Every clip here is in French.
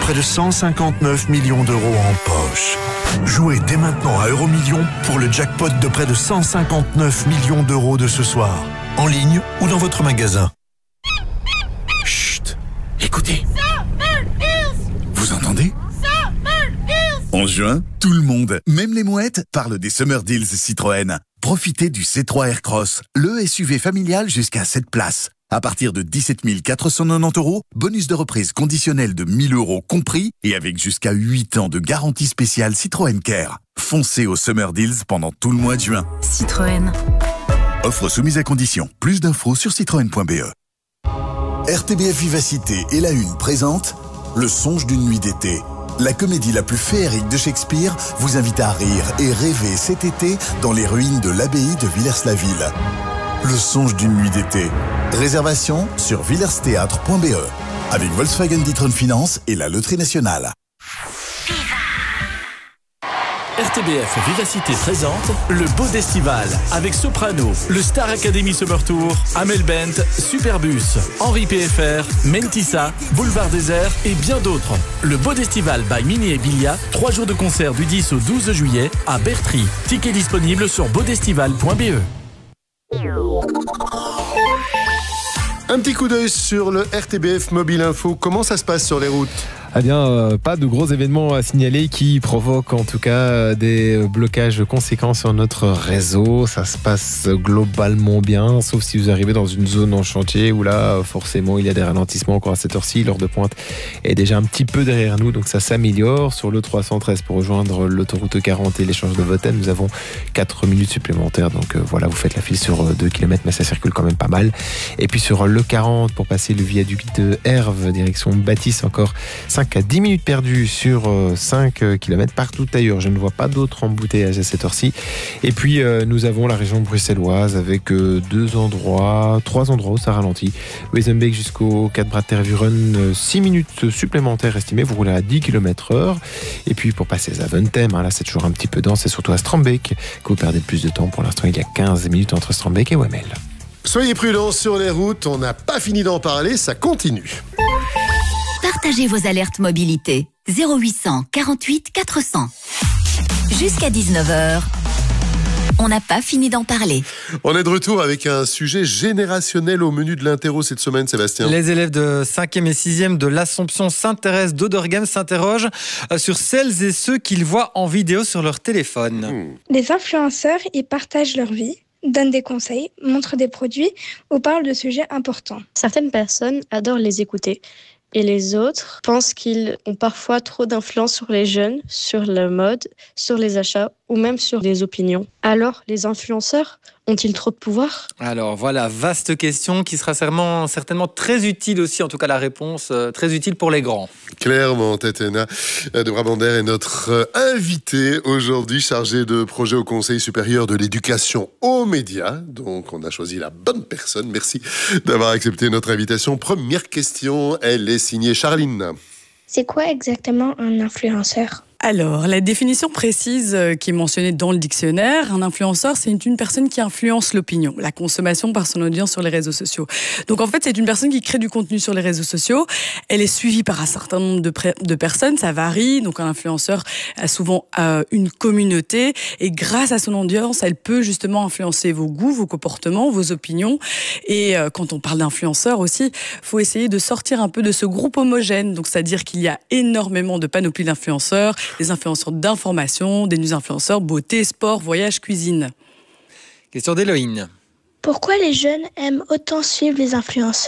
près de 159 millions d'euros en poche. Jouez dès maintenant à Euromillions pour le jackpot de près de 159 millions d'euros de ce soir. En ligne ou dans votre magasin. Chut, écoutez. Vous entendez ? 11 juin, tout le monde, même les mouettes, parle des Summer Deals Citroën. Profitez du C3 Aircross, le SUV familial jusqu'à 7 places. À partir de 17 490 €, bonus de reprise conditionnel de 1 000 € compris et avec jusqu'à 8 ans de garantie spéciale Citroën Care. Foncez au Summer Deals pendant tout le mois de juin. Citroën. Offre soumise à condition. Plus d'infos sur citroën.be. RTBF Vivacité et La Une présente Le songe d'une nuit d'été. La comédie la plus féerique de Shakespeare vous invite à rire et rêver cet été dans les ruines de l'abbaye de Villers-la-Ville. Le songe d'une nuit d'été. Réservation sur villersthéâtre.be avec Volkswagen D'Ieteren Finance et la Loterie Nationale. RTBF Vivacité présente le Beau Destival avec Soprano, le Star Academy Summer Tour, Amel Bent, Superbus, Henri PFR, Mentissa, Boulevard Désert et bien d'autres. Le Beau Destival by Mini et Bilia, 3 jours de concert du 10 au 12 juillet à Bertry. Tickets disponibles sur beaudestival.be. Un petit coup d'œil sur le RTBF Mobile Info. Comment ça se passe sur les routes ? Eh bien, pas de gros événements à signaler qui provoquent en tout cas des blocages conséquents sur notre réseau. Ça se passe globalement bien, sauf si vous arrivez dans une zone en chantier où là, forcément, il y a des ralentissements encore à cette heure-ci. L'heure de pointe est déjà un petit peu derrière nous, donc ça s'améliore. Sur le 313 pour rejoindre l'autoroute 40 et l'échange de Votène, nous avons 4 minutes supplémentaires. Donc voilà, vous faites la file sur 2 km, mais ça circule quand même pas mal. Et puis sur le 40 pour passer le viaduc de Herve, direction Bâtisse, encore 5 à 10 minutes perdues sur 5 km partout ailleurs. Je ne vois pas d'autres embouteillages à cette heure-ci. Et puis nous avons la région bruxelloise avec 3 endroits où ça ralentit. Wezenbeek jusqu'au 4 bras de Tervuren, 6 minutes supplémentaires estimées. Vous roulez à 10 km/h. Et puis pour passer à Zaventem, là c'est toujours un petit peu dense, et surtout à Strombeek que vous perdez le plus de temps. Pour l'instant, il y a 15 minutes entre Strombeek et Wemmel. Soyez prudents sur les routes, on n'a pas fini d'en parler, ça continue. Partagez vos alertes mobilité. 0800 48 400. Jusqu'à 19h, on n'a pas fini d'en parler. On est de retour avec un sujet générationnel au menu de l'interro cette semaine, Sébastien. Les élèves de 5e et 6e de l'Assomption Sainte-Thérèse d'Oderghem s'interrogent sur celles et ceux qu'ils voient en vidéo sur leur téléphone. Les influenceurs, ils partagent leur vie, donnent des conseils, montrent des produits ou parlent de sujets importants. Certaines personnes adorent les écouter et les autres pensent qu'ils ont parfois trop d'influence sur les jeunes, sur la mode, sur les achats ou même sur les opinions. Alors, les influenceurs ont-ils trop de pouvoir ? Alors voilà, vaste question qui sera certainement très utile aussi, en tout cas la réponse, très utile pour les grands. Clairement, Tatiana de Brabander est notre invitée aujourd'hui, chargée de projet au Conseil supérieur de l'éducation aux médias. Donc on a choisi la bonne personne. Merci d'avoir accepté notre invitation. Première question, elle est signée Charline. C'est quoi exactement un influenceur ? Alors, la définition précise qui est mentionnée dans le dictionnaire, un influenceur, c'est une personne qui influence l'opinion, la consommation par son audience sur les réseaux sociaux. Donc en fait, c'est une personne qui crée du contenu sur les réseaux sociaux. Elle est suivie par un certain nombre de personnes, ça varie. Donc un influenceur a souvent une communauté et grâce à son audience, elle peut justement influencer vos goûts, vos comportements, vos opinions. Et quand on parle d'influenceurs aussi, il faut essayer de sortir un peu de ce groupe homogène. Donc c'est-à-dire qu'il y a énormément de panoplies d'influenceurs, des influenceurs d'information, des influenceurs beauté, sport, voyage, cuisine. Question d'Héloïne. Pourquoi les jeunes aiment autant suivre les influenceurs ?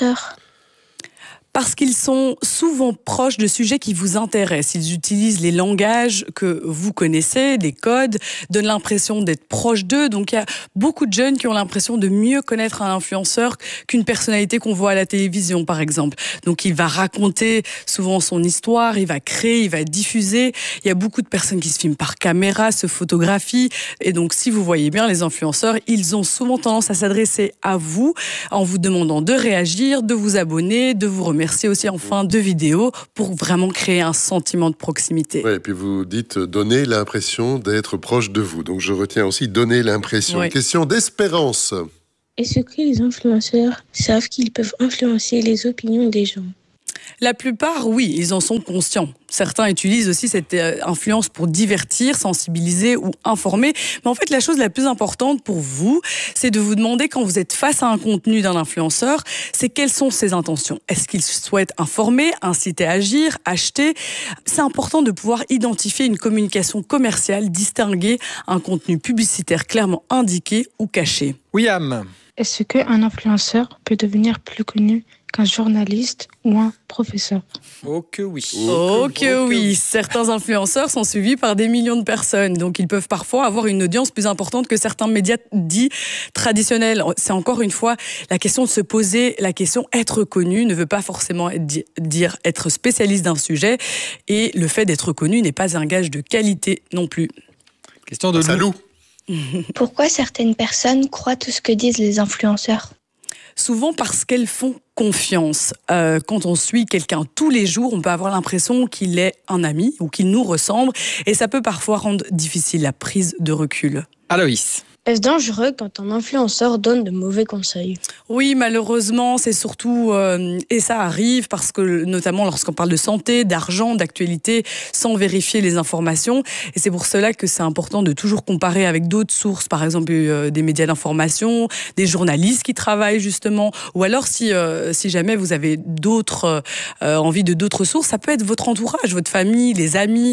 Parce qu'ils sont souvent proches de sujets qui vous intéressent. Ils utilisent les langages que vous connaissez, des codes, donnent l'impression d'être proches d'eux. Donc il y a beaucoup de jeunes qui ont l'impression de mieux connaître un influenceur qu'une personnalité qu'on voit à la télévision, par exemple. Donc il va raconter souvent son histoire, il va créer, il va diffuser. Il y a beaucoup de personnes qui se filment par caméra, se photographient. Et donc si vous voyez bien, les influenceurs, ils ont souvent tendance à s'adresser à vous en vous demandant de réagir, de vous abonner, de vous remercier aussi en fin de vidéo pour vraiment créer un sentiment de proximité. Ouais, et puis vous dites donner l'impression d'être proche de vous. Donc je retiens aussi donner l'impression. Oui. Question d'Espérance. Est-ce que les influenceurs savent qu'ils peuvent influencer les opinions des gens ? La plupart, oui, ils en sont conscients. Certains utilisent aussi cette influence pour divertir, sensibiliser ou informer. Mais en fait, la chose la plus importante pour vous, c'est de vous demander quand vous êtes face à un contenu d'un influenceur, c'est quelles sont ses intentions. Est-ce qu'il souhaite informer, inciter à agir, acheter ? C'est important de pouvoir identifier une communication commerciale, distinguer un contenu publicitaire clairement indiqué ou caché. William. Est-ce qu'un influenceur peut devenir plus connu qu'un journaliste ou un professeur? Oh que oui. Oui. Certains influenceurs sont suivis par des millions de personnes. Donc, ils peuvent parfois avoir une audience plus importante que certains médias dits traditionnels. C'est encore une fois la question de se poser la question être connu ne veut pas forcément dire être spécialiste d'un sujet. Et le fait d'être connu n'est pas un gage de qualité non plus. Question de Lou. Pourquoi certaines personnes croient tout ce que disent les influenceurs? Souvent parce qu'elles font confiance. Quand on suit quelqu'un tous les jours, on peut avoir l'impression qu'il est un ami ou qu'il nous ressemble. Et ça peut parfois rendre difficile la prise de recul. Aloïs. Est-ce dangereux quand un influenceur donne de mauvais conseils? Oui, malheureusement, c'est surtout... et ça arrive parce que, notamment lorsqu'on parle de santé, d'argent, d'actualité, sans vérifier les informations. Et c'est pour cela que c'est important de toujours comparer avec d'autres sources, par exemple des médias d'information, des journalistes qui travaillent justement. Ou alors, si jamais vous avez envie de d'autres sources, ça peut être votre entourage, votre famille, les amis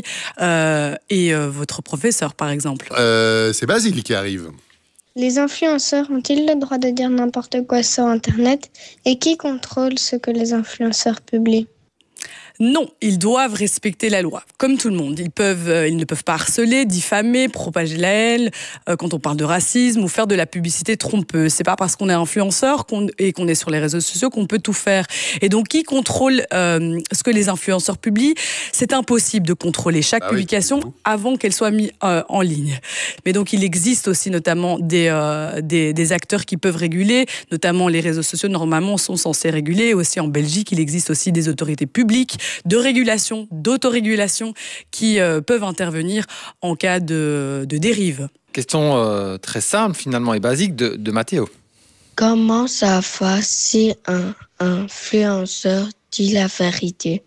et votre professeur, par exemple. C'est Basile qui arrive. Les influenceurs ont-ils le droit de dire n'importe quoi sur Internet? Et qui contrôle ce que les influenceurs publient? Non, ils doivent respecter la loi, comme tout le monde. Ils ne peuvent pas harceler, diffamer, propager la haine, quand on parle de racisme ou faire de la publicité trompeuse. C'est pas parce qu'on est influenceur et qu'on est sur les réseaux sociaux qu'on peut tout faire. Et donc, qui contrôle ce que les influenceurs publient? C'est impossible de contrôler chaque publication avant qu'elle soit mise en ligne. Mais donc, il existe aussi notamment des acteurs qui peuvent réguler, notamment les réseaux sociaux, normalement, sont censés réguler. Aussi en Belgique, il existe aussi des autorités publiques de régulation, d'autorégulation qui peuvent intervenir en cas de dérive. Question très simple finalement et basique de Mathéo. Comment ça va si un influenceur dit la vérité?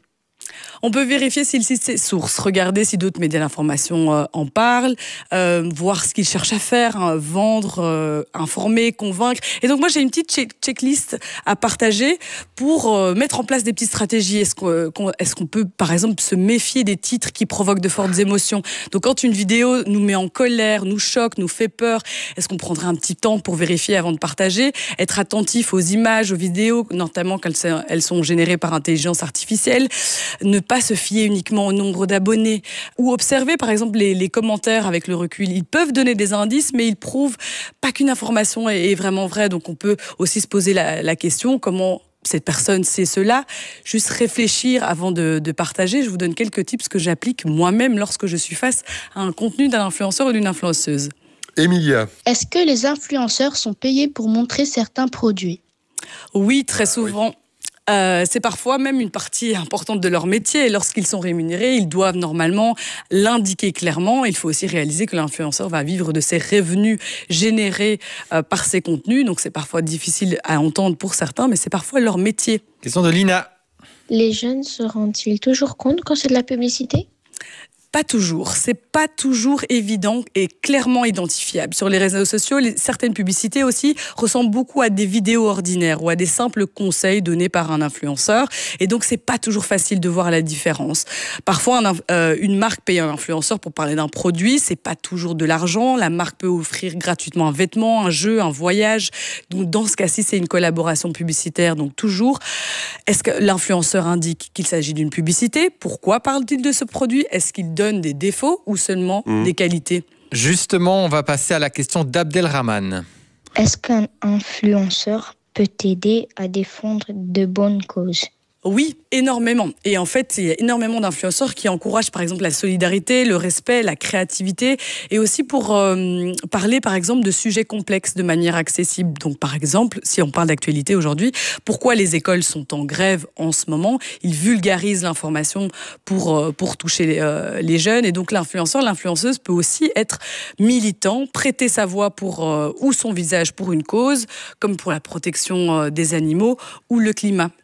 On peut vérifier s'il cite ses sources, regarder si d'autres médias d'information en parlent, voir ce qu'il cherche à faire, vendre, informer, convaincre. Et donc moi j'ai une petite checklist à partager pour mettre en place des petites stratégies. Est-ce qu'on peut par exemple se méfier des titres qui provoquent de fortes émotions? Donc quand une vidéo nous met en colère, nous choque, nous fait peur, est-ce qu'on prendrait un petit temps pour vérifier avant de partager? Être attentif aux images, aux vidéos, notamment quand elles sont générées par intelligence artificielle. Ne pas se fier uniquement au nombre d'abonnés ou observer par exemple les commentaires avec le recul. Ils peuvent donner des indices, mais ils prouvent pas qu'une information est vraiment vraie. Donc on peut aussi se poser la question comment cette personne sait cela. Juste réfléchir avant de partager. Je vous donne quelques tips que j'applique moi-même lorsque je suis face à un contenu d'un influenceur ou d'une influenceuse. Emilia. Est-ce que les influenceurs sont payés pour montrer certains produits? Oui, très souvent. C'est parfois même une partie importante de leur métier. Et lorsqu'ils sont rémunérés, ils doivent normalement l'indiquer clairement. Il faut aussi réaliser que l'influenceur va vivre de ses revenus générés par ses contenus. Donc c'est parfois difficile à entendre pour certains, mais c'est parfois leur métier. Question de Lina. Les jeunes se rendent-ils toujours compte quand c'est de la publicité? Pas toujours. C'est pas toujours évident et clairement identifiable. Sur les réseaux sociaux, certaines publicités aussi ressemblent beaucoup à des vidéos ordinaires ou à des simples conseils donnés par un influenceur. Et donc, c'est pas toujours facile de voir la différence. Parfois, une marque paye un influenceur pour parler d'un produit. C'est pas toujours de l'argent. La marque peut offrir gratuitement un vêtement, un jeu, un voyage. Donc, dans ce cas-ci, c'est une collaboration publicitaire. Donc, toujours, est-ce que l'influenceur indique qu'il s'agit d'une publicité? Pourquoi parle-t-il de ce produit? Est-ce qu'il donne des défauts ou seulement des qualités? Justement, on va passer à la question d'Abdelrahman. Est-ce qu'un influenceur peut t'aider à défendre de bonnes causes? Oui, énormément. Et en fait, il y a énormément d'influenceurs qui encouragent par exemple la solidarité, le respect, la créativité et aussi pour parler par exemple de sujets complexes de manière accessible. Donc par exemple, si on parle d'actualité aujourd'hui, pourquoi les écoles sont en grève en ce moment? Ils vulgarisent l'information pour toucher les jeunes. Et donc l'influenceur, l'influenceuse peut aussi être militant, prêter sa voix ou son visage pour une cause, comme pour la protection des animaux ou le climat.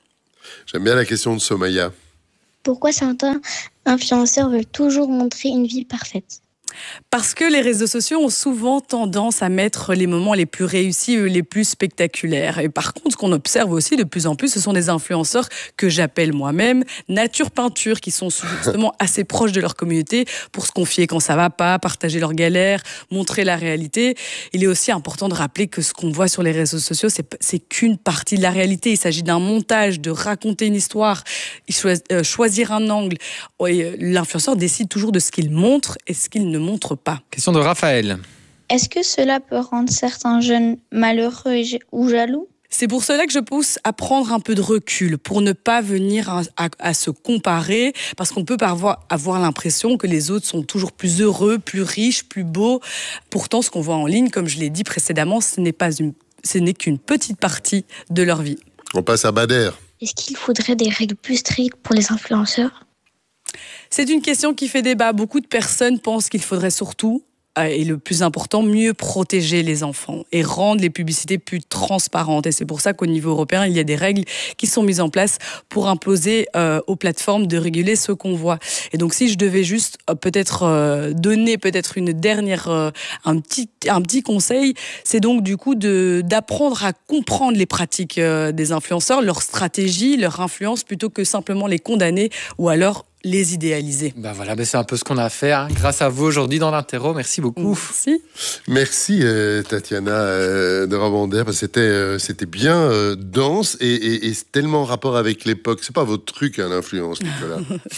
J'aime bien la question de Somaya. Pourquoi certains influenceurs veulent toujours montrer une vie parfaite ? Parce que les réseaux sociaux ont souvent tendance à mettre les moments les plus réussis, les plus spectaculaires. Et par contre, ce qu'on observe aussi de plus en plus, ce sont des influenceurs que j'appelle moi-même nature peinture, qui sont justement assez proches de leur communauté pour se confier quand ça va pas, partager leurs galères, montrer la réalité. Il est aussi important de rappeler que ce qu'on voit sur les réseaux sociaux, c'est qu'une partie de la réalité. Il s'agit d'un montage, de raconter une histoire, choisir un angle. Et l'influenceur décide toujours de ce qu'il montre et ce qu'il ne montre pas. Question de Raphaël. Est-ce que cela peut rendre certains jeunes malheureux ou jaloux ? C'est pour cela que je pousse à prendre un peu de recul, pour ne pas venir à se comparer, parce qu'on peut parfois avoir l'impression que les autres sont toujours plus heureux, plus riches, plus beaux. Pourtant, ce qu'on voit en ligne, comme je l'ai dit précédemment, ce n'est qu'une petite partie de leur vie. On passe à Bader. Est-ce qu'il faudrait des règles plus strictes pour les influenceurs ? C'est une question qui fait débat. Beaucoup de personnes pensent qu'il faudrait surtout, et le plus important, mieux protéger les enfants et rendre les publicités plus transparentes. Et c'est pour ça qu'au niveau européen, il y a des règles qui sont mises en place pour imposer aux plateformes de réguler ce qu'on voit. Et donc, si je devais juste donner une dernière, un petit conseil, c'est donc du coup d'apprendre à comprendre les pratiques des influenceurs, leur stratégie, leur influence, plutôt que simplement les condamner ou alors les idéaliser. Voilà, c'est un peu ce qu'on a fait grâce à vous aujourd'hui dans l'interro. Merci beaucoup. Merci Tatiana de Rabander, parce que c'était bien dense et tellement en rapport avec l'époque. C'est pas votre truc, l'influence, Nicolas.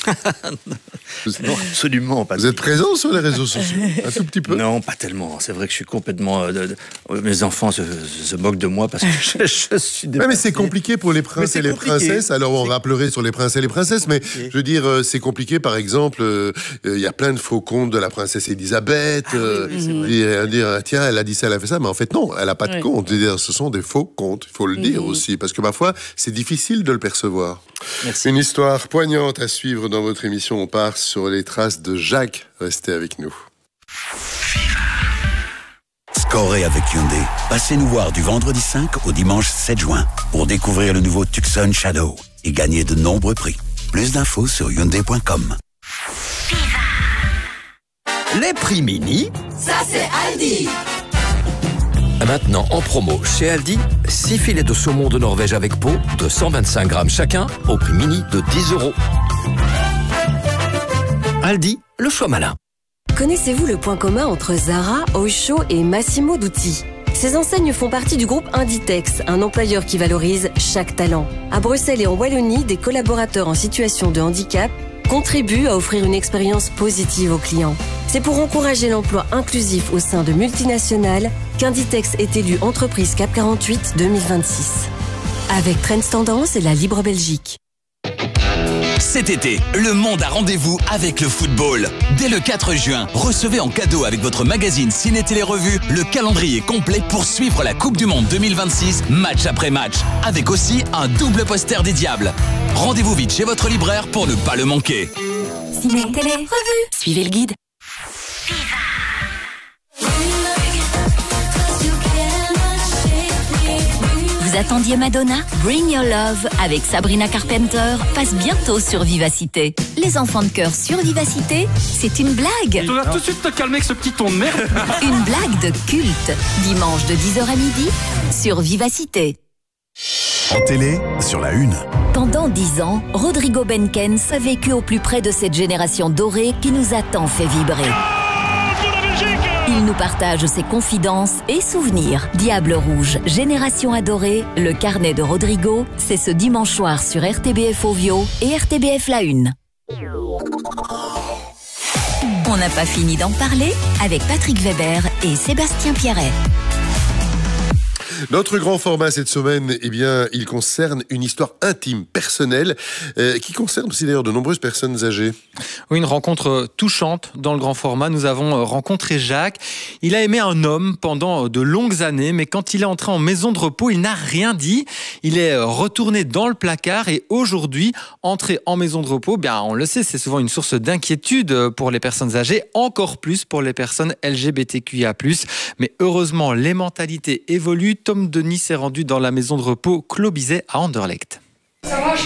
Non, absolument pas. Vous êtes présent sur les réseaux sociaux, un tout petit peu? Non, pas tellement. C'est vrai que je suis complètement... mes enfants se moquent de moi parce que je suis dépassé. Mais c'est compliqué pour les princes et les princesses. Alors on va pleurer sur les princes et les princesses, mais je veux dire, c'est compliqué. Par exemple, il y a plein de faux contes de la princesse Elisabeth. Dire tiens, elle a dit ça, elle a fait ça, mais en fait non, elle n'a pas de conte. Ce sont des faux contes, il faut le dire aussi, parce que parfois c'est difficile de le percevoir. Merci. Une histoire poignante à suivre dans votre émission. On part sur les traces de Jacques. Restez avec nous. Scorez avec Hyundai. Passez nous voir du vendredi 5 au dimanche 7 juin pour découvrir le nouveau Tucson Shadow et gagner de nombreux prix. Plus d'infos sur Hyundai.com. Les prix mini, ça c'est Aldi. Maintenant en promo chez Aldi, 6 filets de saumon de Norvège avec peau de 125 grammes chacun au prix mini de 10 €. Aldi, le choix malin. Connaissez-vous le point commun entre Zara, Oysho et Massimo Dutti ? Ces enseignes font partie du groupe Inditex, un employeur qui valorise chaque talent. À Bruxelles et en Wallonie, des collaborateurs en situation de handicap contribuent à offrir une expérience positive aux clients. C'est pour encourager l'emploi inclusif au sein de multinationales qu'Inditex est élu entreprise CAP 48 2026. Avec Trends Tendance et la Libre Belgique. Cet été, le monde a rendez-vous avec le football. Dès le 4 juin, recevez en cadeau avec votre magazine Ciné Télé Revue le calendrier complet pour suivre la Coupe du Monde 2026, match après match, avec aussi un double poster des Diables. Rendez-vous vite chez votre libraire pour ne pas le manquer. Ciné Télé Revue. Suivez le guide. Vous attendiez Madonna? Bring Your Love avec Sabrina Carpenter passe bientôt sur Vivacité. Les enfants de cœur sur Vivacité, c'est une blague. Tu dois tout de suite te calmer avec ce petit ton de merde. Une blague de culte. Dimanche de 10h à midi sur Vivacité. En télé, sur la une. Pendant 10 ans, Rodrigo Benkens a vécu au plus près de cette génération dorée qui nous a tant fait vibrer. Il nous partage ses confidences et souvenirs. Diable Rouge, Génération Adorée, le carnet de Rodrigo, c'est ce dimanche soir sur RTBF Ovio et RTBF La Une. On n'a pas fini d'en parler avec Patrick Weber et Sébastien Pierret. Notre grand format cette semaine, il concerne une histoire intime, personnelle, qui concerne aussi d'ailleurs de nombreuses personnes âgées. Oui, une rencontre touchante dans le grand format. Nous avons rencontré Jacques. Il a aimé un homme pendant de longues années, mais quand il est entré en maison de repos, il n'a rien dit. Il est retourné dans le placard et aujourd'hui, entrer en maison de repos, on le sait, c'est souvent une source d'inquiétude pour les personnes âgées, encore plus pour les personnes LGBTQIA+. Mais heureusement, les mentalités évoluent. Tom Denis s'est rendu dans la maison de repos Clos Bizet à Anderlecht. Ça va,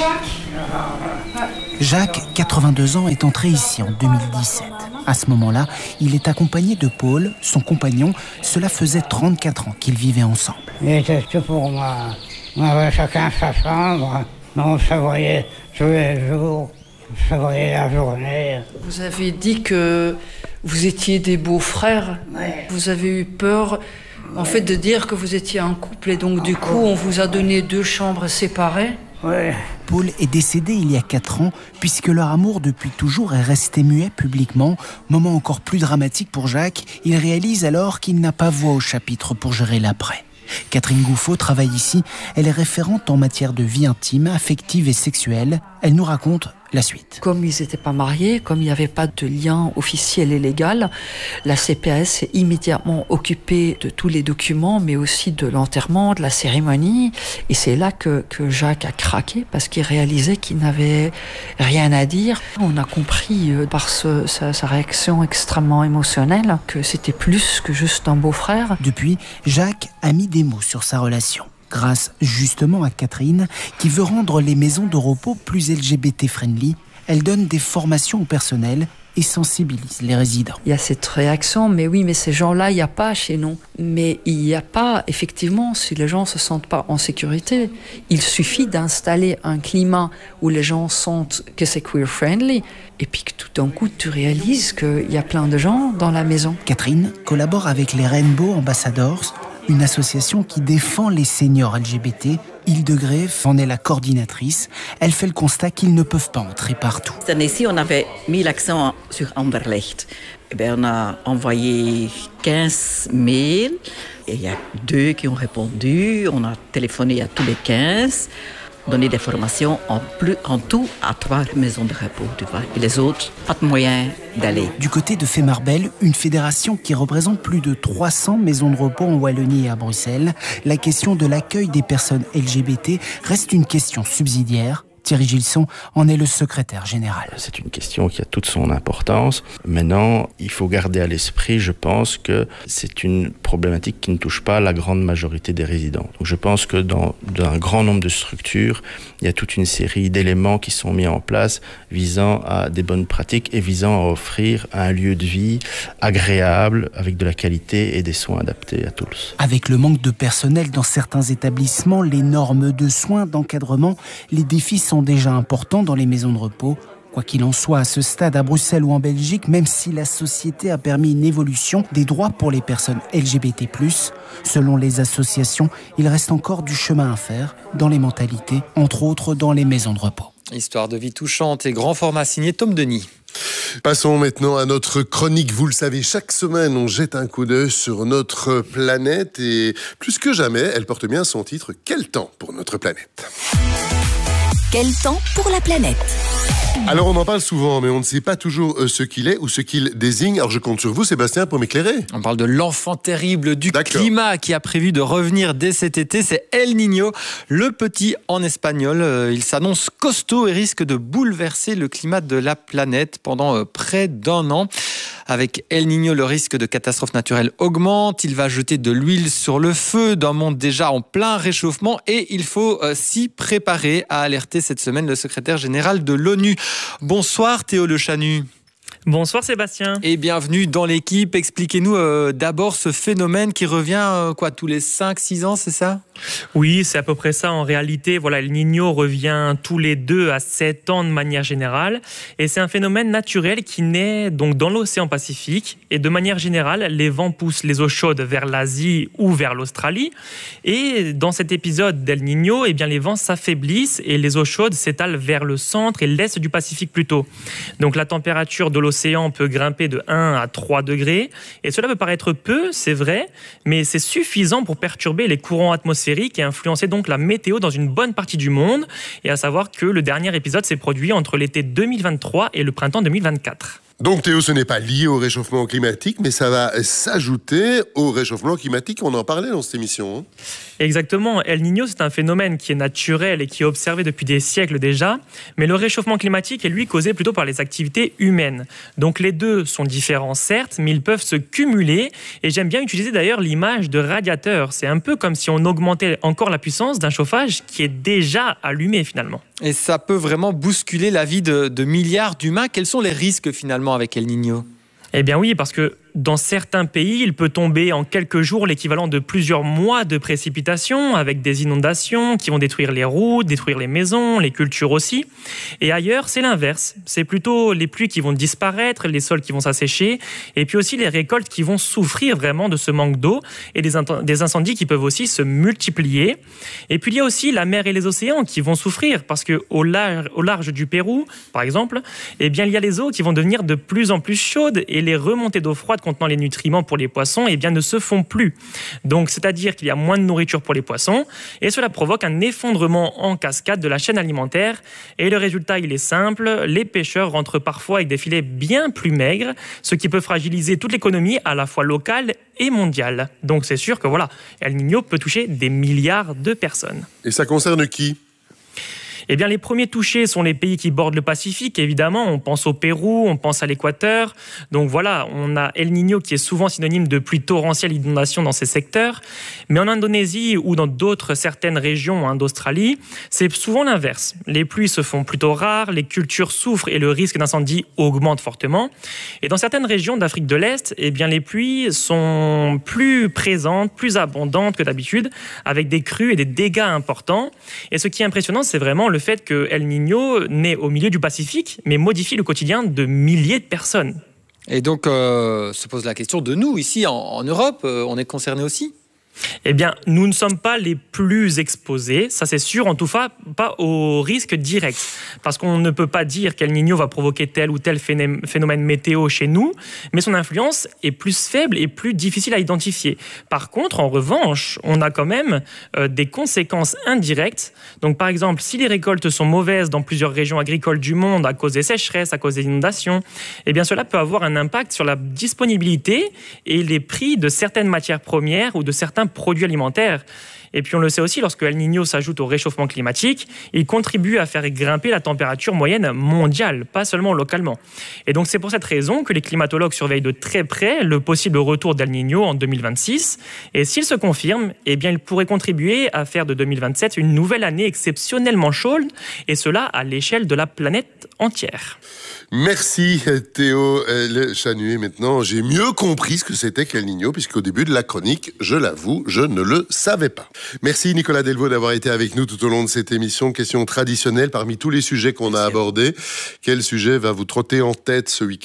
Jacques? Jacques, 82 ans, est entré ici en 2017. À ce moment-là, il est accompagné de Paul, son compagnon. Cela faisait 34 ans qu'ils vivaient ensemble. Il était tout pour moi. On avait chacun sa chambre. On se voyait tous les jours. On se voyait la journée. Vous avez dit que vous étiez des beaux-frères. Ouais. Vous avez eu peur, en fait, de dire que vous étiez un couple. Et donc, du coup, on vous a donné 2 chambres séparées. Ouais. Paul est décédé il y a 4 ans, puisque leur amour depuis toujours est resté muet publiquement. Moment encore plus dramatique pour Jacques, il réalise alors qu'il n'a pas voix au chapitre pour gérer l'après. Catherine Gouffaut travaille ici, elle est référente en matière de vie intime, affective et sexuelle. Elle nous raconte la suite. Comme ils n'étaient pas mariés, comme il n'y avait pas de lien officiel et légal, la CPAS s'est immédiatement occupée de tous les documents, mais aussi de l'enterrement, de la cérémonie. Et c'est là que Jacques a craqué, parce qu'il réalisait qu'il n'avait rien à dire. On a compris par sa réaction extrêmement émotionnelle que c'était plus que juste un beau-frère. Depuis, Jacques a mis des mots sur sa relation. Grâce justement à Catherine, qui veut rendre les maisons de repos plus LGBT-friendly, elle donne des formations au personnel et sensibilise les résidents. Il y a cette réaction, mais oui, mais ces gens-là, il n'y a pas chez nous. Mais il n'y a pas, effectivement, si les gens ne se sentent pas en sécurité, il suffit d'installer un climat où les gens sentent que c'est queer-friendly, et puis que tout d'un coup, tu réalises qu'il y a plein de gens dans la maison. Catherine collabore avec les Rainbow Ambassadors, une association qui défend les seniors LGBT. Hilde Greff en est la coordinatrice. Elle fait le constat qu'ils ne peuvent pas entrer partout. Cette année-ci, on avait mis l'accent sur Anderlecht. On a envoyé 15 mails. Et il y a 2 qui ont répondu. On a téléphoné à tous les 15. Donner des formations en tout à 3 maisons de repos, tu vois. Et les autres, pas de moyen d'aller. Du côté de Femarbel, une fédération qui représente plus de 300 maisons de repos en Wallonie et à Bruxelles, la question de l'accueil des personnes LGBT reste une question subsidiaire. Thierry Gilson en est le secrétaire général. C'est une question qui a toute son importance. Maintenant, il faut garder à l'esprit, je pense, que c'est une problématique qui ne touche pas la grande majorité des résidents. Donc, je pense que dans un grand nombre de structures, il y a toute une série d'éléments qui sont mis en place visant à des bonnes pratiques et visant à offrir un lieu de vie agréable, avec de la qualité et des soins adaptés à tous. Avec le manque de personnel dans certains établissements, les normes de soins, d'encadrement, les défis sont déjà importants dans les maisons de repos. Quoi qu'il en soit, à ce stade, à Bruxelles ou en Belgique, même si la société a permis une évolution des droits pour les personnes LGBT+, selon les associations, il reste encore du chemin à faire dans les mentalités, entre autres dans les maisons de repos. Histoire de vie touchante et grand format signé Tom Denis. Passons maintenant à notre chronique. Vous le savez, chaque semaine, on jette un coup d'œil sur notre planète et plus que jamais, elle porte bien son titre « Quel temps pour notre planète ?» Quel temps pour la planète? Alors on en parle souvent, mais on ne sait pas toujours ce qu'il est ou ce qu'il désigne. Alors je compte sur vous, Sébastien, pour m'éclairer. On parle de l'enfant terrible du climat qui a prévu de revenir dès cet été. C'est El Niño, le petit en espagnol. Il s'annonce costaud et risque de bouleverser le climat de la planète pendant près d'1 an. Avec El Niño, le risque de catastrophe naturelle augmente. Il va jeter de l'huile sur le feu d'un monde déjà en plein réchauffement et il faut s'y préparer, a alerté cette semaine le secrétaire général de l'ONU. Bonsoir Théo Le Chanu. Bonsoir Sébastien. Et bienvenue dans l'équipe. Expliquez-nous d'abord ce phénomène qui revient tous les 5-6 ans, c'est ça ? Oui, c'est à peu près ça en réalité. Voilà, El Niño revient tous les 2 à 7 ans de manière générale. Et c'est un phénomène naturel qui naît donc dans l'océan Pacifique. Et de manière générale, les vents poussent les eaux chaudes vers l'Asie ou vers l'Australie. Et dans cet épisode d'El Niño, eh bien, les vents s'affaiblissent et les eaux chaudes s'étalent vers le centre et l'est du Pacifique plutôt. Donc la température de l'océan peut grimper de 1 à 3 degrés. Et cela peut paraître peu, c'est vrai, mais c'est suffisant pour perturber les courants atmosphériques et influencer donc la météo dans une bonne partie du monde. Et à savoir que le dernier épisode s'est produit entre l'été 2023 et le printemps 2024. Donc Théo, ce n'est pas lié au réchauffement climatique, mais ça va s'ajouter au réchauffement climatique. On en parlait dans cette émission. Exactement. El Niño, c'est un phénomène qui est naturel et qui est observé depuis des siècles déjà. Mais le réchauffement climatique est lui causé plutôt par les activités humaines. Donc les deux sont différents certes, mais ils peuvent se cumuler. Et j'aime bien utiliser d'ailleurs l'image de radiateur. C'est un peu comme si on augmentait encore la puissance d'un chauffage qui est déjà allumé finalement. Et ça peut vraiment bousculer la vie de milliards d'humains. Quels sont les risques finalement avec El Niño ? Eh bien oui, parce que dans certains pays, il peut tomber en quelques jours l'équivalent de plusieurs mois de précipitations avec des inondations qui vont détruire les routes, détruire les maisons, les cultures aussi. Et ailleurs, c'est l'inverse. C'est plutôt les pluies qui vont disparaître, les sols qui vont s'assécher et puis aussi les récoltes qui vont souffrir vraiment de ce manque d'eau et des incendies qui peuvent aussi se multiplier. Et puis il y a aussi la mer et les océans qui vont souffrir parce qu'au large du Pérou, par exemple, eh bien, il y a les eaux qui vont devenir de plus en plus chaudes et les remontées d'eau froide contenant les nutriments pour les poissons eh bien, ne se font plus. Donc, c'est-à-dire qu'il y a moins de nourriture pour les poissons et cela provoque un effondrement en cascade de la chaîne alimentaire. Et le résultat, il est simple, les pêcheurs rentrent parfois avec des filets bien plus maigres, ce qui peut fragiliser toute l'économie à la fois locale et mondiale. Donc, c'est sûr que voilà, El Niño peut toucher des milliards de personnes. Et ça concerne qui ? Eh bien, les premiers touchés sont les pays qui bordent le Pacifique, évidemment. On pense au Pérou, on pense à l'Équateur. Donc voilà, on a El Niño qui est souvent synonyme de pluie torrentielle, inondation dans ces secteurs. Mais en Indonésie ou dans certaines régions d'Australie, c'est souvent l'inverse. Les pluies se font plutôt rares, les cultures souffrent et le risque d'incendie augmente fortement. Et dans certaines régions d'Afrique de l'Est, eh bien, les pluies sont plus présentes, plus abondantes que d'habitude, avec des crues et des dégâts importants. Et ce qui est impressionnant, c'est vraiment le fait que El Niño naît au milieu du Pacifique, mais modifie le quotidien de milliers de personnes. Et donc, se pose la question de nous, ici en Europe, on est concernés aussi ? Eh bien, nous ne sommes pas les plus exposés, ça c'est sûr, en tout cas pas au risque direct. Parce qu'on ne peut pas dire qu'El Niño va provoquer tel ou tel phénomène météo chez nous, mais son influence est plus faible et plus difficile à identifier. Par contre, en revanche, on a quand même des conséquences indirectes. Donc par exemple, si les récoltes sont mauvaises dans plusieurs régions agricoles du monde à cause des sécheresses, à cause des inondations, eh bien cela peut avoir un impact sur la disponibilité et les prix de certaines matières premières ou de certains produits alimentaires. Et puis on le sait aussi, lorsque El Niño s'ajoute au réchauffement climatique, il contribue à faire grimper la température moyenne mondiale, pas seulement localement. Et donc c'est pour cette raison que les climatologues surveillent de très près le possible retour d'El Niño en 2026. Et s'il se confirme, eh bien il pourrait contribuer à faire de 2027 une nouvelle année exceptionnellement chaude, et cela à l'échelle de la planète entière. Merci Théo Le Chanuet. Maintenant, j'ai mieux compris ce que c'était qu'El Niño, puisqu'au début de la chronique, je l'avoue, je ne le savais pas. Merci Nicolas Delvaux d'avoir été avec nous tout au long de cette émission. Question traditionnelle, parmi tous les sujets qu'on a abordés, quel sujet va vous trotter en tête ce week-end ?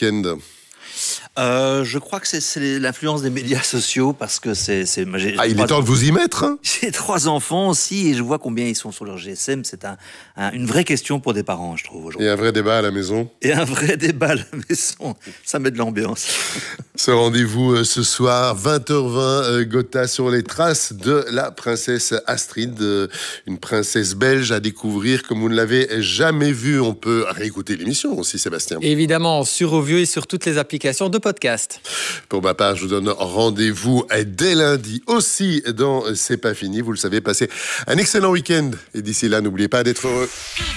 Je crois que c'est l'influence des médias sociaux parce que il est temps de vous y mettre. Hein. J'ai 3 enfants aussi et je vois combien ils sont sur leur GSM. C'est une vraie question pour des parents, je trouve, aujourd'hui. Et un vrai débat à la maison. Et un vrai débat à la maison. Ça met de l'ambiance. Ce rendez-vous ce soir, 20h20, Gotha sur les traces de la princesse Astrid, une princesse belge à découvrir comme vous ne l'avez jamais vue. On peut réécouter l'émission aussi, Sébastien. Évidemment, sur Ovio et sur toutes les applications de podcast. Pour ma part, je vous donne rendez-vous dès lundi aussi dans C'est pas fini. Vous le savez, passez un excellent week-end. Et d'ici là, n'oubliez pas d'être heureux.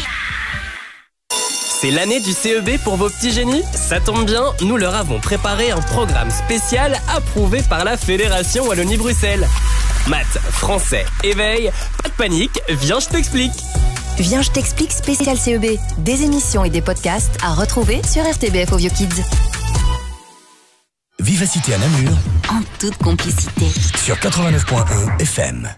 C'est l'année du CEB pour vos petits génies ? Ça tombe bien, nous leur avons préparé un programme spécial approuvé par la Fédération Wallonie-Bruxelles. Maths, français, éveil, pas de panique, viens je t'explique. Viens je t'explique spécial CEB. Des émissions et des podcasts à retrouver sur RTBF Ovio Kids. Vivacité à Namur, en toute complicité, sur 89.1 FM.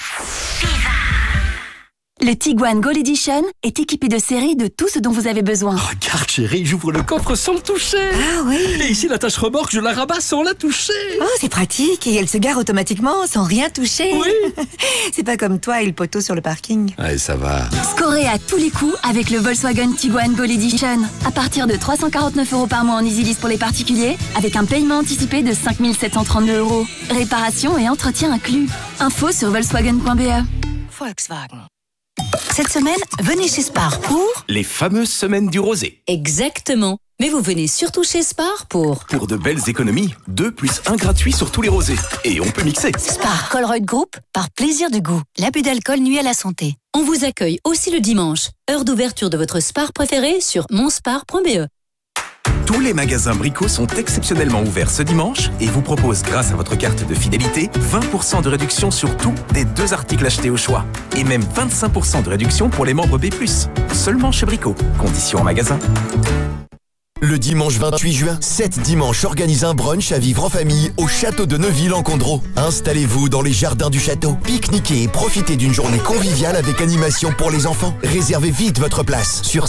Le Tiguan Gold Edition est équipé de série de tout ce dont vous avez besoin. Regarde chérie, j'ouvre le coffre sans le toucher. Ah oui. Et ici, l'attache remorque, je la rabats sans la toucher. Oh, c'est pratique. Et elle se gare automatiquement sans rien toucher. Oui. C'est pas comme toi et le poteau sur le parking. Allez, ça va. Scorez à tous les coups avec le Volkswagen Tiguan Gold Edition. À partir de 349 € par mois en EasyLease pour les particuliers, avec un paiement anticipé de 5 732 €. Réparation et entretien inclus. Info sur volkswagen.be. Volkswagen. Cette semaine, venez chez Spar pour... les fameuses semaines du rosé. Exactement. Mais vous venez surtout chez Spar pour de belles économies. 2 + 1 gratuit sur tous les rosés. Et on peut mixer. Spar Colruyt Group, par plaisir de goût. L'abus d'alcool nuit à la santé. On vous accueille aussi le dimanche. Heure d'ouverture de votre Spar préféré sur monspar.be. Tous les magasins Brico sont exceptionnellement ouverts ce dimanche et vous proposent, grâce à votre carte de fidélité, 20% de réduction sur tout des 2 articles achetés au choix. Et même 25% de réduction pour les membres B+. Seulement chez Brico. Conditions en magasin. Le dimanche 28 juin, 7 dimanches organise un brunch à vivre en famille au château de Neuville en Condro. Installez-vous dans les jardins du château, pique-niquez et profitez d'une journée conviviale avec animation pour les enfants. Réservez vite votre place sur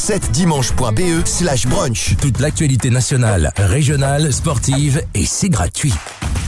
7dimanche.be/brunch. Toute l'actualité nationale, régionale, sportive et c'est gratuit.